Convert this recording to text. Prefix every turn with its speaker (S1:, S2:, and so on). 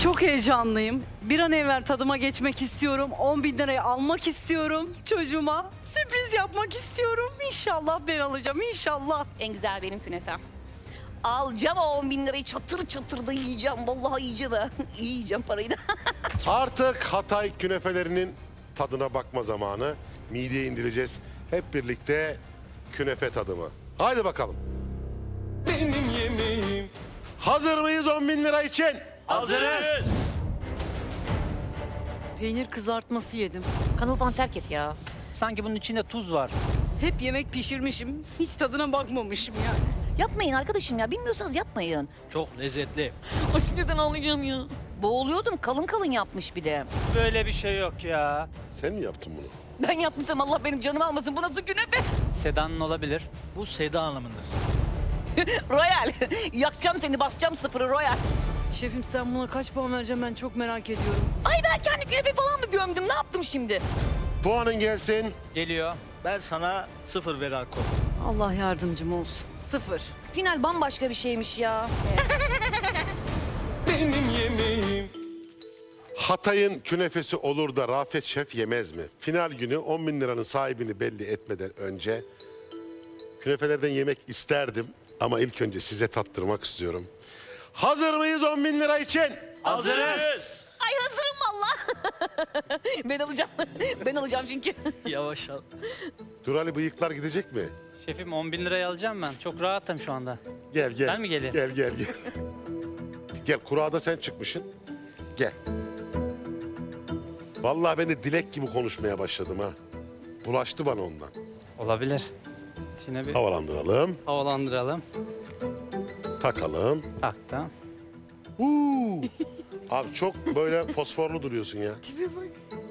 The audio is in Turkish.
S1: Çok heyecanlıyım. Bir an evvel tadıma geçmek istiyorum. 10.000 lirayı almak istiyorum çocuğuma. Sürpriz yapmak istiyorum. İnşallah ben alacağım, inşallah.
S2: En güzel benim künefem. Alacağım o 10.000 lirayı çatır çatır da yiyeceğim. Vallahi yiyeceğim ha. Yiyeceğim parayı da.
S3: Artık Hatay künefelerinin tadına bakma zamanı. Mideye indireceğiz. Hep birlikte künefe tadımı. Haydi bakalım.
S4: Benim yemeğim.
S3: Hazır mıyız 10.000 lira için?
S4: Hazırız.
S1: Peynir kızartması yedim.
S2: Kanalı falan terk et ya.
S5: Sanki bunun içinde tuz var.
S1: Hep yemek pişirmişim. Hiç tadına bakmamışım yani.
S2: Yapmayın arkadaşım ya. Bilmiyorsanız yapmayın.
S5: Çok lezzetli.
S2: Ay sinirden ağlayacağım ya. Boğuluyordum. Kalın kalın yapmış bir de.
S5: Böyle bir şey yok ya.
S3: Sen mi yaptın bunu?
S2: Ben yapmışsam Allah benim canımı almasın. Bu nasıl künefe?
S5: Seda'nın olabilir. Bu Seda Hanım'ındır.
S2: Royal. Yakacağım seni. Basacağım sıfırı Royal.
S1: Şefim sen buna kaç puan vereceğim ben çok merak ediyorum.
S2: Ay ben kendi künefe falan mı gömdüm? Ne yaptım şimdi?
S3: Puanın gelsin.
S5: Geliyor.
S6: Ben sana 0 ver alkol.
S1: Allah yardımcım olsun. 0.
S2: Final bambaşka bir şeymiş ya.
S4: Benim yemeğim.
S3: Hatay'ın künefesi olur da Rafet Şef yemez mi? Final günü 10.000 liranın sahibini belli etmeden önce künefelerden yemek isterdim. Ama ilk önce size tattırmak istiyorum. Hazır mıyız 10.000 lira için?
S4: Hazırız.
S2: Ay hazırım valla. Ben alacağım. Ben alacağım çünkü.
S6: Yavaş al.
S3: Durali bıyıklar gidecek mi?
S5: Şefim 10.000 lirayı alacağım ben. Çok rahatım şu anda.
S3: Gel gel.
S5: Ben mi geleyim?
S3: Gel. Gel kurada sen çıkmışsın. Gel. Vallahi ben de dilek gibi konuşmaya başladım ha. Bulaştı bana ondan.
S5: Olabilir. Şimdi bir
S3: Havalandıralım,
S5: havalandıralım.
S3: takalım.
S5: Taktım.
S3: Abi çok böyle fosforlu duruyorsun ya.
S1: Tipe bak.